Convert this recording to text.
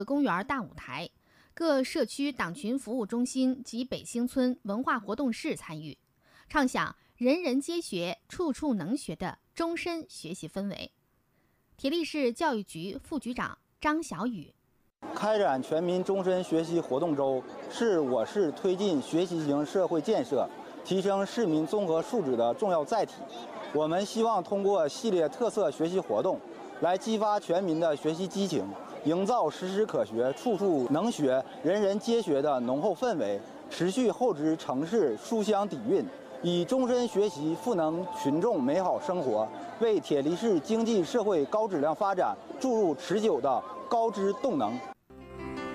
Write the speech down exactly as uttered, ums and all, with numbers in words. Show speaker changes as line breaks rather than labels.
公园大舞台，各社区党群服务中心及北兴村文化活动室参与，畅想人人皆学、处处能学的终身学习氛围。铁力市教育局副局长张小雨。
开展全民终身学习活动周是我市推进学习型社会建设、提升市民综合素质的重要载体。我们希望通过系列特色学习活动，来激发全民的学习激情，营造时时可学、处处能学、人人皆学的浓厚氛围，持续厚植城市书香底蕴，以终身学习赋能群众美好生活，为铁力市经济社会高质量发展注入持久的高知动能。